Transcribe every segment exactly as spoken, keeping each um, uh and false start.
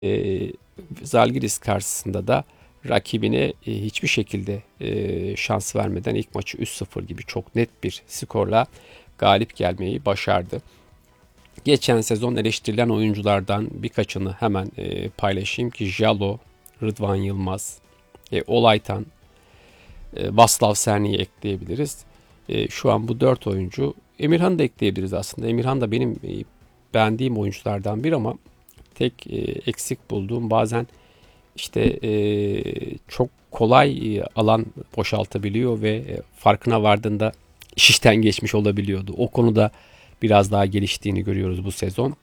E, Zalgiris karşısında da rakibine e, hiçbir şekilde e, şans vermeden ilk maçı üç sıfır gibi çok net bir skorla galip gelmeyi başardı. Geçen sezon eleştirilen oyunculardan birkaçını hemen e, paylaşayım ki Jalo, Rıdvan Yılmaz, e, Olaytan, e, Vaslav Serni'yi ekleyebiliriz. E, şu an bu dört oyuncu. Emirhan'ı da ekleyebiliriz aslında. Emirhan da benim e, beğendiğim oyunculardan bir ama tek e, eksik bulduğum bazen işte e, çok kolay e, alan boşaltabiliyor ve e, farkına vardığında iş işten geçmiş olabiliyordu. O konuda biraz daha geliştiğini görüyoruz bu sezon.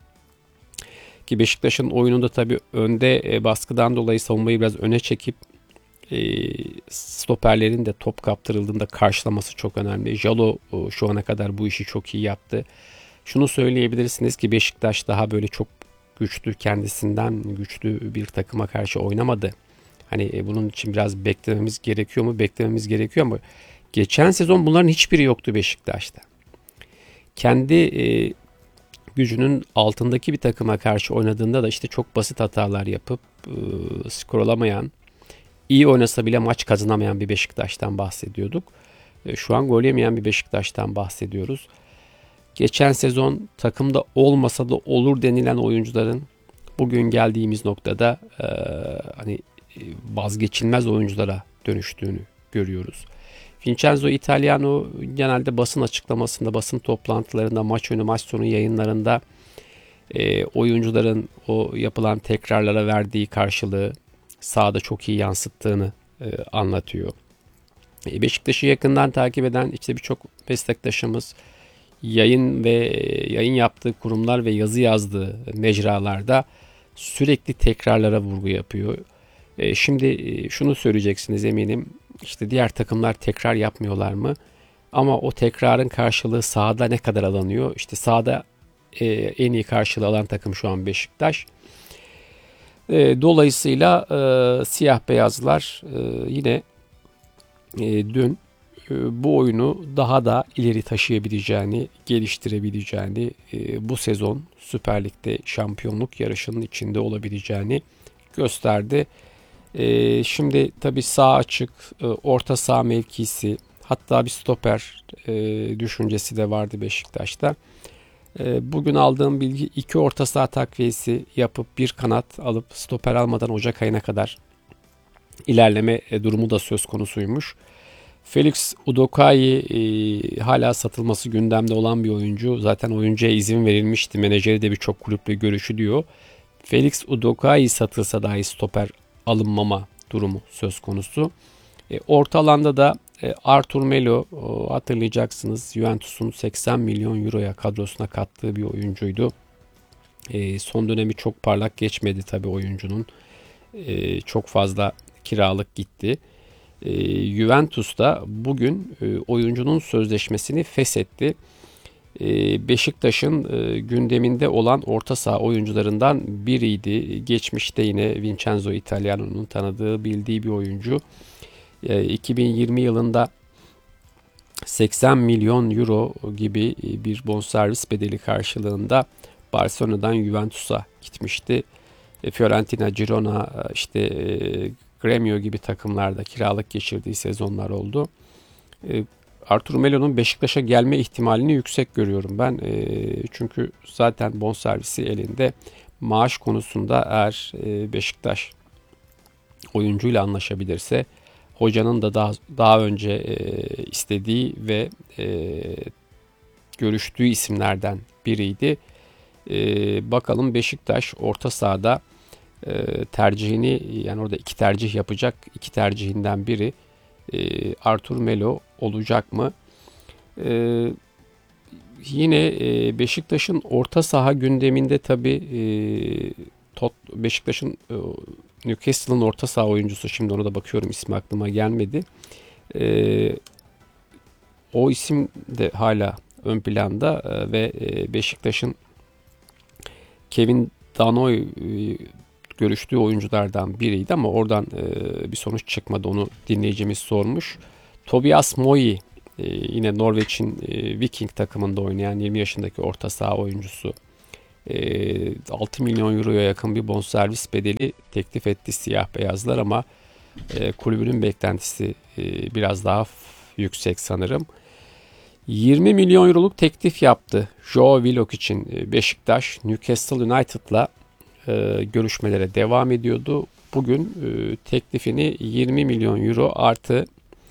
Ki Beşiktaş'ın oyununda tabii önde e, baskıdan dolayı savunmayı biraz öne çekip e, stoperlerin de top kaptırıldığında karşılaması çok önemli. Jalo e, şu ana kadar bu işi çok iyi yaptı. Şunu söyleyebilirsiniz ki Beşiktaş daha böyle çok güçlü, kendisinden güçlü bir takıma karşı oynamadı. Hani e, bunun için biraz beklememiz gerekiyor mu? Beklememiz gerekiyor ama geçen sezon bunların hiçbiri yoktu Beşiktaş'ta. Kendi e, gücünün altındaki bir takıma karşı oynadığında da işte çok basit hatalar yapıp e, skor alamayan, iyi oynasa bile maç kazanamayan bir Beşiktaş'tan bahsediyorduk. E, şu an gol yemeyen bir Beşiktaş'tan bahsediyoruz. Geçen sezon takımda olmasa da olur denilen oyuncuların bugün geldiğimiz noktada e, hani vazgeçilmez oyunculara dönüştüğünü görüyoruz. Vincenzo Italiano genelde basın açıklamasında, basın toplantılarında, maç önü, maç sonu yayınlarında e, oyuncuların o yapılan tekrarlara verdiği karşılığı sahada çok iyi yansıttığını e, anlatıyor. E, Beşiktaş'ı yakından takip eden işte birçok meslektaşımız yayın ve yayın yaptığı kurumlar ve yazı yazdığı mecralarda sürekli tekrarlara vurgu yapıyor. E, şimdi e, şunu söyleyeceksiniz eminim. İşte diğer takımlar tekrar yapmıyorlar mı? Ama o tekrarın karşılığı sahada ne kadar alınıyor? İşte sahada e, en iyi karşılığı alan takım şu an Beşiktaş. E, dolayısıyla e, siyah beyazlar e, yine e, dün e, bu oyunu daha da ileri taşıyabileceğini, geliştirebileceğini, e, bu sezon Süper Lig'de şampiyonluk yarışının içinde olabileceğini gösterdi. E, şimdi tabii sağ açık, e, orta saha mevkisi, hatta bir stoper e, düşüncesi de vardı Beşiktaş'ta. E, bugün aldığım bilgi iki orta saha takviyesi yapıp bir kanat alıp stoper almadan Ocak ayına kadar ilerleme e, durumu da söz konusuymuş. Felix Udokai e, hala satılması gündemde olan bir oyuncu. Zaten oyuncuya izin verilmişti. Menajeri de birçok kulüple görüşü diyor. Felix Udokai satılsa dahi stoper alınmama durumu söz konusu. E, orta alanda da e, Artur Melo, o, hatırlayacaksınız Juventus'un seksen milyon euroya kadrosuna kattığı bir oyuncuydu. E, son dönemi çok parlak geçmedi tabii oyuncunun. E, çok fazla kiralık gitti. E, Juventus da bugün e, oyuncunun sözleşmesini feshetti. E, Beşiktaş'ın e, gündeminde olan orta saha oyuncularından biriydi. Geçmişte yine Vincenzo Italiano'nun tanıdığı, bildiği bir oyuncu. E, iki bin yirmi yılında seksen milyon euro gibi bir bonservis bedeli karşılığında Barcelona'dan Juventus'a gitmişti. E, Fiorentina, Girona, işte e, Gremio gibi takımlarda kiralık geçirdiği sezonlar oldu. E, Artur Melo'nun Beşiktaş'a gelme ihtimalini yüksek görüyorum ben. E, çünkü zaten bonservisi elinde. Maaş konusunda eğer e, Beşiktaş oyuncuyla anlaşabilirse, hocanın da daha daha önce e, istediği ve e, görüştüğü isimlerden biriydi. E, bakalım Beşiktaş orta sahada e, tercihini, yani orada iki tercih yapacak, iki tercihinden biri e, Artur Melo olacak mı? E, yine e, Beşiktaş'ın orta saha gündeminde tabii e, Tot, Beşiktaş'ın e, Newcastle'ın orta saha oyuncusu, şimdi ona da bakıyorum, ismi aklıma gelmedi. E, o isim de hala ön planda e, ve e, Beşiktaş'ın Kevin Danoy e, görüştüğü oyunculardan biriydi ama oradan e, bir sonuç çıkmadı. Onu dinleyicimiz sormuş. Tobias Moy e, yine Norveç'in e, Viking takımında oynayan yirmi yaşındaki orta saha oyuncusu. e, altı milyon euroya yakın bir bonservis bedeli teklif etti siyah beyazlar ama e, kulübünün beklentisi e, biraz daha yüksek sanırım. yirmi milyon euroluk teklif yaptı Joao Willock için Beşiktaş. Newcastle United'la e, görüşmelere devam ediyordu. Bugün e, teklifini yirmi milyon euro artı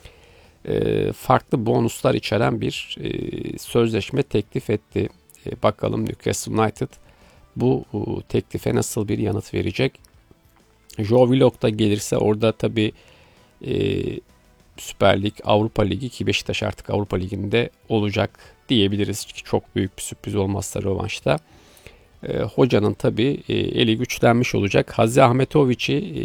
e, farklı bonuslar içeren bir e, sözleşme teklif etti. E, bakalım Newcastle United bu e, teklife nasıl bir yanıt verecek? Joao Willock da gelirse orada tabii e, Süper Lig, Avrupa Ligi ki Beşiktaş artık Avrupa Ligi'nde olacak diyebiliriz ki çok büyük bir sürpriz olmazsa rövanşta. E, hocanın tabii e, eli güçlenmiş olacak. Hazi Ahmetoviç'i e,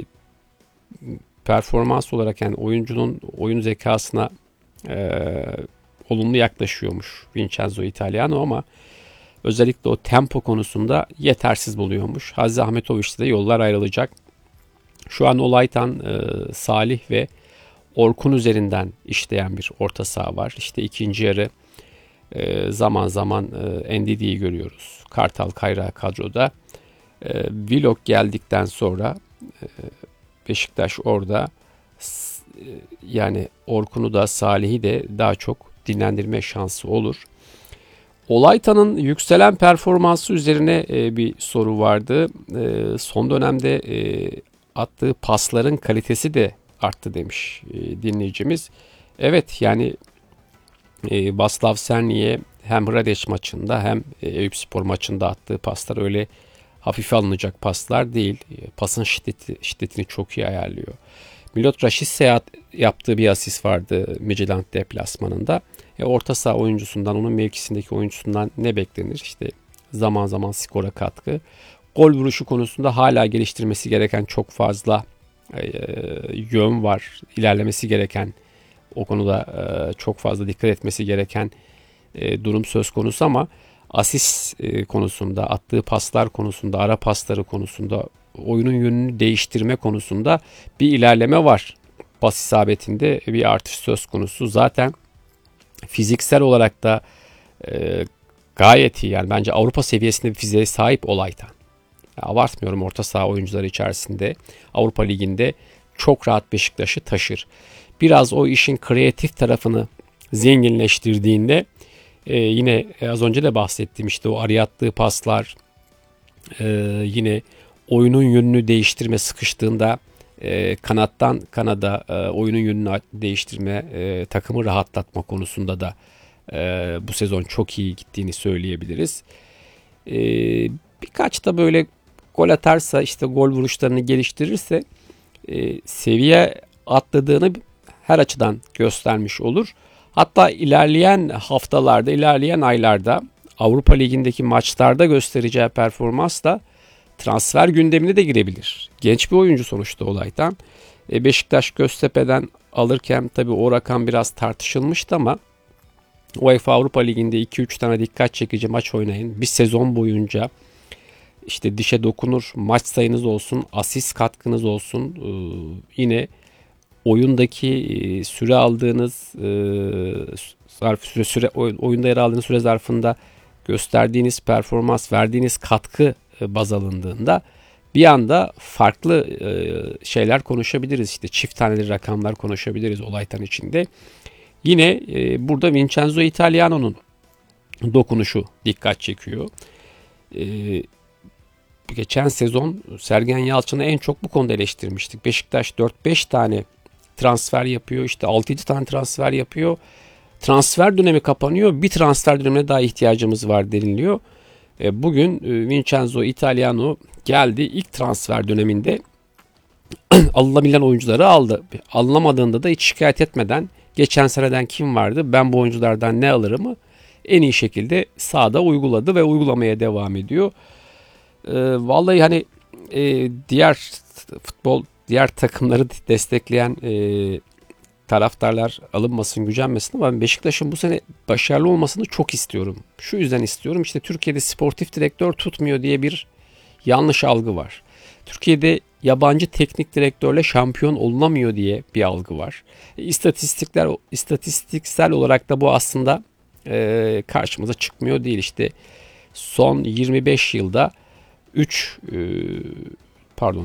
performans olarak yani oyuncunun oyun zekasına e, olumlu yaklaşıyormuş Vincenzo Italiano ama özellikle o tempo konusunda yetersiz buluyormuş. Hazi Ahmetoviç'te de yollar ayrılacak. Şu an Olaytan, e, Salih ve Orkun üzerinden işleyen bir orta saha var. İşte ikinci yarı e, zaman zaman e, N D D'yi görüyoruz. Kartal Kayra kadroda. E, Willock geldikten sonra e, Beşiktaş orada e, yani Orkun'u da Salih'i de daha çok dinlendirme şansı olur. Olaytan'ın yükselen performansı üzerine e, bir soru vardı. E, son dönemde e, attığı pasların kalitesi de arttı demiş e, dinleyicimiz. Evet yani e, Václav Cerny'e hem Hradec maçında hem e, Eyüpspor maçında attığı paslar öyle hafife alınacak paslar değil. E, pasın şiddeti, şiddetini çok iyi ayarlıyor. Milot Rashica yaptığı bir asist vardı Midtjylland deplasmanında. E, orta saha oyuncusundan, onun mevkisindeki oyuncusundan ne beklenir? İşte zaman zaman skora katkı. Gol vuruşu konusunda hala geliştirmesi gereken çok fazla e, yön var. İlerlemesi gereken, o konuda e, çok fazla dikkat etmesi gereken e, durum söz konusu ama asist e, konusunda, attığı paslar konusunda, ara pasları konusunda, oyunun yönünü değiştirme konusunda bir ilerleme var. Pas isabetinde bir artış söz konusu. Zaten fiziksel olarak da e, gayet iyi. Yani bence Avrupa seviyesinde bir fiziğe sahip Olaytan. Abartmıyorum, orta saha oyuncuları içerisinde Avrupa Ligi'nde çok rahat Beşiktaş'ı taşır. Biraz o işin kreatif tarafını zenginleştirdiğinde e, yine az önce de bahsettiğim işte o araya attığı paslar, e, yine oyunun yönünü değiştirme, sıkıştığında e, kanattan kanada e, oyunun yönünü değiştirme, e, takımı rahatlatma konusunda da e, bu sezon çok iyi gittiğini söyleyebiliriz. E, birkaç da böyle gol atarsa, işte gol vuruşlarını geliştirirse e, seviye atladığını her açıdan göstermiş olur. Hatta ilerleyen haftalarda, ilerleyen aylarda Avrupa Ligi'ndeki maçlarda göstereceği performansla transfer gündemine de girebilir. Genç bir oyuncu sonuçta Olaytan. E, Beşiktaş Göztepe'den alırken tabii o rakam biraz tartışılmıştı ama UEFA Avrupa Ligi'nde iki üç tane dikkat çekici maç oynayın. Bir sezon boyunca işte dişe dokunur maç sayınız olsun, asist katkınız olsun. Ee, yine oyundaki e, süre aldığınız e, zarf, süre, süre oyunda yer aldığınız süre zarfında gösterdiğiniz performans, verdiğiniz katkı e, baz alındığında bir anda farklı e, şeyler konuşabiliriz. İşte çift taneli rakamlar konuşabiliriz Olaytan içinde. Yine e, burada Vincenzo Italiano'nun dokunuşu dikkat çekiyor. E, geçen sezon Sergen Yalçın'ı en çok bu konuda eleştirmiştik. Beşiktaş dört beş tane transfer yapıyor. İşte altı yedi tane transfer yapıyor. Transfer dönemi kapanıyor. Bir transfer dönemine daha ihtiyacımız var deniliyor. E, bugün e, Vincenzo Italiano geldi. İlk transfer döneminde alınabilen oyuncuları aldı. Alınamadığında da hiç şikayet etmeden geçen seneden kim vardı, ben bu oyunculardan ne alırımı en iyi şekilde sahada uyguladı ve uygulamaya devam ediyor. E, vallahi hani e, diğer futbol, diğer takımları destekleyen e, taraftarlar alınmasın, gücenmesin ama ben Beşiktaş'ın bu sene başarılı olmasını çok istiyorum. Şu yüzden istiyorum. İşte Türkiye'de sportif direktör tutmuyor diye bir yanlış algı var. Türkiye'de yabancı teknik direktörle şampiyon olunamıyor diye bir algı var. İstatistikler, istatistiksel olarak da bu aslında e, karşımıza çıkmıyor değil. İşte son yirmi beş yılda üç pardon